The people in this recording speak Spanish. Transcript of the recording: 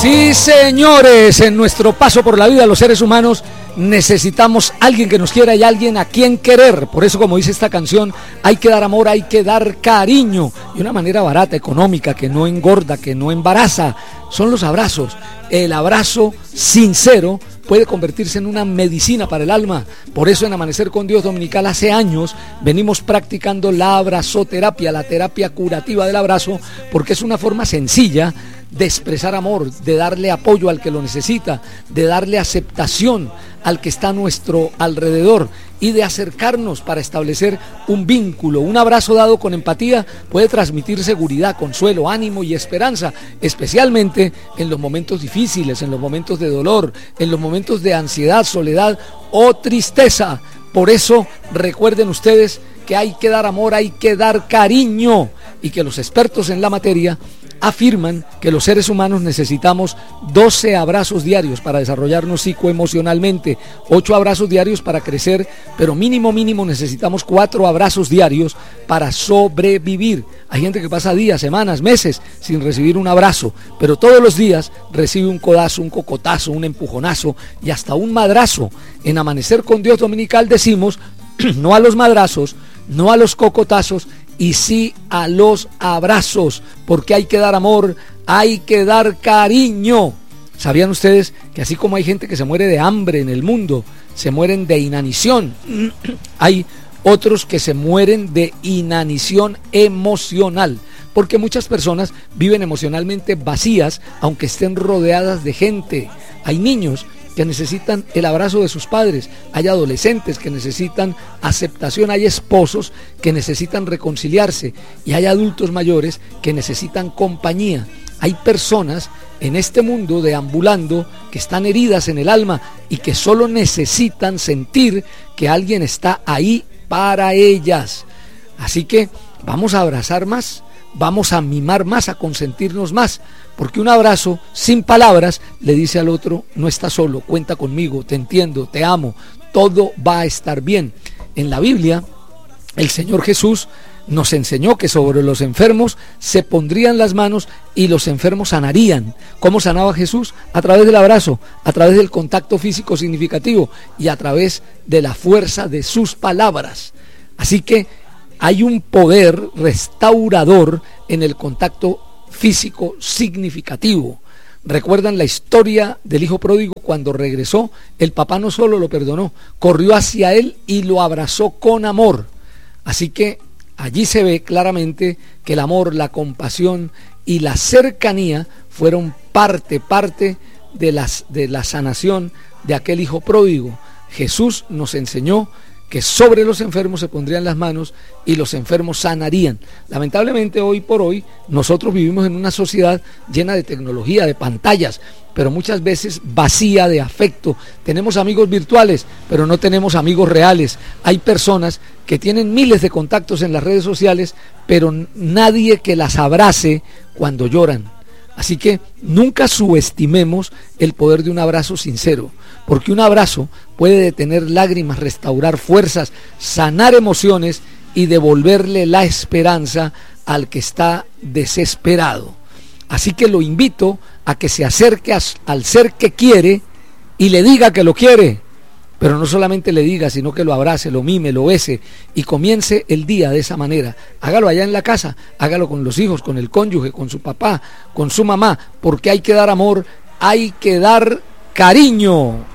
Sí, señores, en nuestro paso por la vida los seres humanos necesitamos alguien que nos quiera y alguien a quien querer. Por eso, como dice esta canción, hay que dar amor, hay que dar cariño. Y una manera barata, económica, que no engorda, que no embaraza, son los abrazos. El abrazo sincero puede convertirse en una medicina para el alma. Por eso en Amanecer con Dios Dominical hace años venimos practicando la abrazoterapia, la terapia curativa del abrazo, porque es una forma sencilla de expresar amor, de darle apoyo al que lo necesita, de darle aceptación al que está a nuestro alrededor y de acercarnos para establecer un vínculo. Un abrazo dado con empatía puede transmitir seguridad, consuelo, ánimo y esperanza, especialmente en los momentos difíciles, en los momentos de dolor, en los momentos de ansiedad, soledad o tristeza. Por eso recuerden ustedes que hay que dar amor, hay que dar cariño, y que los expertos en la materia afirman que los seres humanos necesitamos 12 abrazos diarios para desarrollarnos psicoemocionalmente, 8 abrazos diarios para crecer, pero mínimo necesitamos 4 abrazos diarios para sobrevivir. Hay gente que pasa días, semanas, meses sin recibir un abrazo, pero todos los días recibe un codazo, un cocotazo, un empujonazo y hasta un madrazo. En Amanecer con Dios Dominical decimos no a los madrazos, no a los cocotazos, y sí a los abrazos, porque hay que dar amor, hay que dar cariño. ¿Sabían ustedes que así como hay gente que se muere de hambre en el mundo, se mueren de inanición, hay otros que se mueren de inanición emocional? Porque muchas personas viven emocionalmente vacías aunque estén rodeadas de gente. Hay niños que necesitan el abrazo de sus padres, hay adolescentes que necesitan aceptación, hay esposos que necesitan reconciliarse y hay adultos mayores que necesitan compañía. Hay personas en este mundo deambulando que están heridas en el alma y que solo necesitan sentir que alguien está ahí para ellas. Así que vamos a abrazar más, vamos a mimar más, a consentirnos más, porque un abrazo sin palabras le dice al otro: no estás solo, cuenta conmigo, te entiendo, te amo, todo va a estar bien. En la Biblia, el Señor Jesús nos enseñó que sobre los enfermos se pondrían las manos y los enfermos sanarían. ¿Cómo sanaba Jesús? A través del abrazo, a través del contacto físico significativo y a través de la fuerza de sus palabras. Así que hay un poder restaurador en el contacto físico significativo. ¿Recuerdan la historia del hijo pródigo? Cuando regresó, el papá no solo lo perdonó, corrió hacia él y lo abrazó con amor. Así que allí se ve claramente que el amor, la compasión y la cercanía fueron parte de la sanación de aquel hijo pródigo. Jesús nos enseñó que sobre los enfermos se pondrían las manos y los enfermos sanarían. Lamentablemente hoy por hoy nosotros vivimos en una sociedad llena de tecnología, de pantallas, pero muchas veces vacía de afecto. Tenemos amigos virtuales, pero no tenemos amigos reales. Hay personas que tienen miles de contactos en las redes sociales, pero nadie que las abrace cuando lloran. Así que nunca subestimemos el poder de un abrazo sincero, porque un abrazo puede detener lágrimas, restaurar fuerzas, sanar emociones y devolverle la esperanza al que está desesperado. Así que lo invito a que se acerque al ser que quiere y le diga que lo quiere, pero no solamente le diga, sino que lo abrace, lo mime, lo bese y comience el día de esa manera. Hágalo allá en la casa, hágalo con los hijos, con el cónyuge, con su papá, con su mamá, porque hay que dar amor, hay que dar cariño.